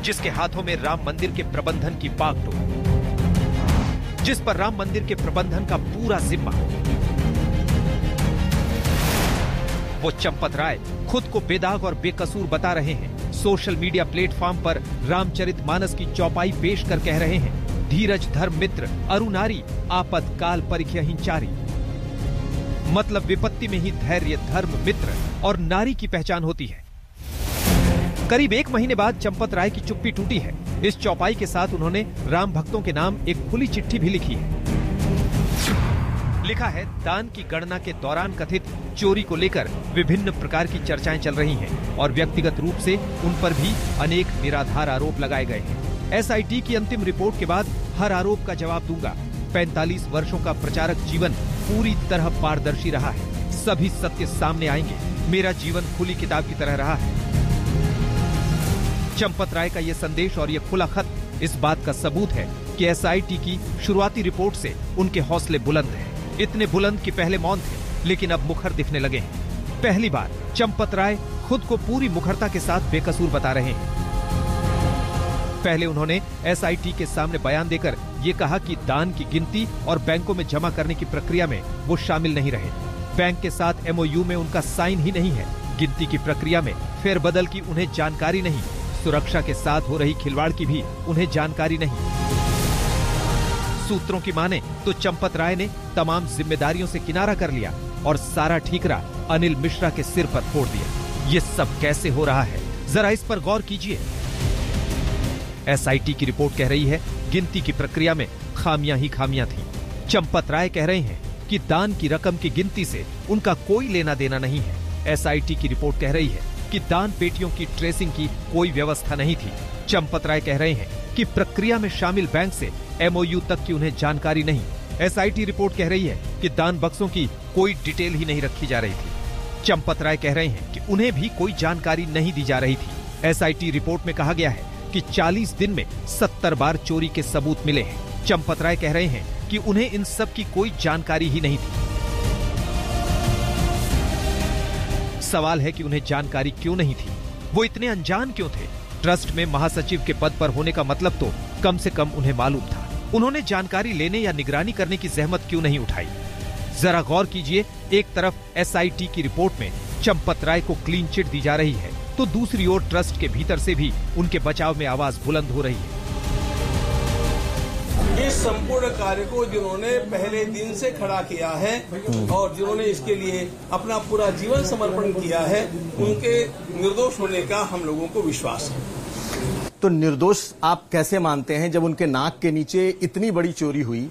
जिसके हाथों में राम मंदिर के प्रबंधन की बागडोर, जिस पर राम मंदिर के प्रबंधन का पूरा जिम्मा। वो चंपत राय खुद को बेदाग और बेकसूर बता रहे हैं। सोशल मीडिया प्लेटफॉर्म पर रामचरितमानस की चौपाई पेश कर कह रहे हैं, धीरज धर्म मित्र अरुनारी आपतकाल परिख्यहिंचारी। मतलब विपत्ति में ही धैर्य धर्म मित्र और नारी की पहचान होती है। करीब 1 महीने बाद चंपत राय की चुप्पी टूटी है। इस चौपाई के साथ उन्होंने राम भक्तों के नाम एक खुली चिट्ठी भी लिखी है। लिखा है, दान की गणना के दौरान कथित चोरी को लेकर विभिन्न प्रकार की चर्चाएं चल रही हैं और व्यक्तिगत रूप से उन पर भी अनेक निराधार आरोप लगाए गए हैं। एसआईटी की अंतिम रिपोर्ट के बाद हर आरोप का जवाब दूंगा। 45 वर्षों का प्रचारक जीवन पूरी तरह पारदर्शी रहा है। सभी सत्य सामने आएंगे। मेरा जीवन खुली किताब की तरह रहा है। चंपत राय का ये संदेश और ये खुला खत इस बात का सबूत है कि एसआईटी की शुरुआती रिपोर्ट से उनके हौसले बुलंद हैं। इतने बुलंद कि पहले मौन थे, लेकिन अब मुखर दिखने लगे हैं। पहली बार चंपत राय खुद को पूरी मुखरता के साथ बेकसूर बता रहे हैं। पहले उन्होंने एसआईटी के सामने बयान देकर ये कहा कि दान की गिनती और बैंकों में जमा करने की प्रक्रिया में वो शामिल नहीं रहे। बैंक के साथ एमओयू में उनका साइन ही नहीं है। गिनती की प्रक्रिया में फेरबदल की उन्हें जानकारी नहीं। सुरक्षा के साथ हो रही खिलवाड़ की भी उन्हें जानकारी नहीं। सूत्रों की माने तो चंपत राय ने तमाम जिम्मेदारियों से किनारा कर लिया और सारा ठीकरा अनिल मिश्रा के सिर पर फोड़ दिया। ये सब कैसे हो रहा है, जरा इस पर गौर कीजिए। एसआईटी की रिपोर्ट कह रही है, गिनती की प्रक्रिया में खामियां ही खामियां थी। चंपत राय कह रहे हैं कि दान की रकम की गिनती से उनका कोई लेना देना नहीं है। एसआईटी की रिपोर्ट कह रही है कि दान पेटियों की ट्रेसिंग की कोई व्यवस्था नहीं थी। चंपत राय कह रहे हैं कि प्रक्रिया में शामिल बैंक से एमओयू तक की उन्हें जानकारी नहीं। एसआईटी रिपोर्ट कह रही है कि दान बक्सों की कोई डिटेल ही नहीं रखी जा रही थी। चंपत राय कह रहे हैं कि उन्हें भी कोई जानकारी नहीं दी जा रही थी। एसआईटी रिपोर्ट में कहा गया है कि 40 दिन में 70 बार चोरी के सबूत मिले हैं। चंपत राय कह रहे हैं कि उन्हें इन सब की कोई जानकारी ही नहीं थी। सवाल है कि उन्हें जानकारी क्यों नहीं थी? वो इतने अनजान क्यों थे? ट्रस्ट में महासचिव के पद पर होने का मतलब तो कम से कम उन्हें मालूम था। उन्होंने जानकारी लेने या निगरानी करने की जहमत क्यों नहीं उठाई? जरा गौर कीजिए, एक तरफ एसआईटी की रिपोर्ट में चंपत राय को क्लीन चिट दी जा रही है, तो दूसरी ओर ट्रस्ट के भीतर से भी उनके बचाव में आवाज बुलंद हो रही है। इस संपूर्ण कार्य को जिन्होंने पहले दिन से खड़ा किया है और जिन्होंने इसके लिए अपना पूरा जीवन समर्पण किया है, उनके निर्दोष होने का हम लोगों को विश्वास है। तो निर्दोष आप कैसे मानते हैं जब उनके नाक के नीचे इतनी बड़ी चोरी हुई?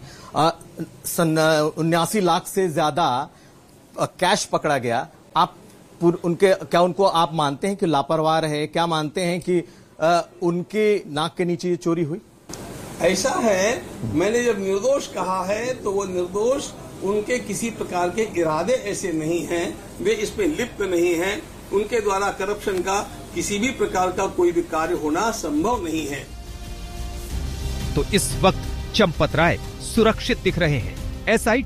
79 लाख से ज्यादा कैश पकड़ा गया। आप उनको आप मानते हैं कि लापरवाह है? क्या मानते हैं कि उनके नाक के नीचे ये चोरी हुई? ऐसा है, मैंने जब निर्दोष कहा है तो वो निर्दोष, उनके किसी प्रकार के इरादे ऐसे नहीं हैं, वे इसमें लिप्त नहीं हैं। उनके द्वारा करप्शन का किसी भी प्रकार का कोई भी कार्य होना संभव नहीं है। तो इस वक्त चंपत राय सुरक्षित दिख रहे हैं। एसआईटी